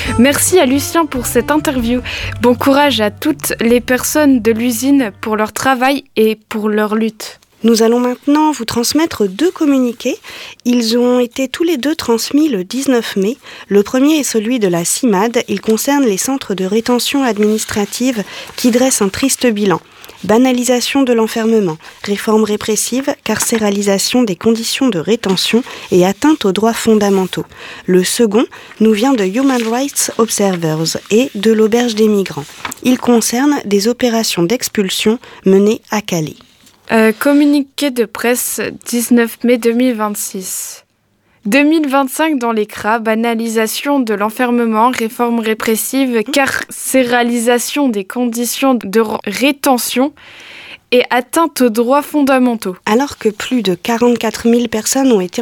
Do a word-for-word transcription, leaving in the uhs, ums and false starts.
Merci à Lucien pour cette interview. Bon courage à toutes les personnes de l'usine pour leur travail et pour leur lutte. Nous allons maintenant vous transmettre deux communiqués. Ils ont été tous les deux transmis le dix-neuf mai. Le premier est celui de la CIMAD. Il concerne les centres de rétention administrative qui dressent un triste bilan. Banalisation de l'enfermement, réforme répressive, carcéralisation des conditions de rétention et atteinte aux droits fondamentaux. Le second nous vient de Human Rights Observers et de l'Auberge des migrants. Il concerne des opérations d'expulsion menées à Calais. Euh, communiqué de presse dix-neuf mai deux mille vingt-six. deux mille vingt-cinq dans les C R A, banalisation de l'enfermement, réforme répressive, carcéralisation des conditions de rétention et atteinte aux droits fondamentaux. Alors que plus de quarante-quatre mille personnes ont été